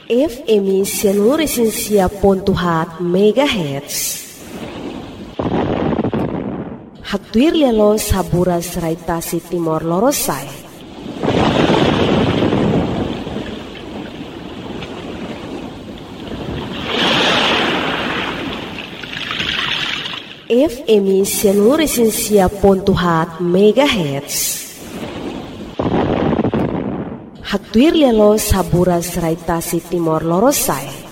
FM 105.4 MHz. Hagtuir lialo saburas raitasi Timor Lorosai. FM 105.4 MHz. Hagtuir lialo saburas raitasi Timor Lorosai.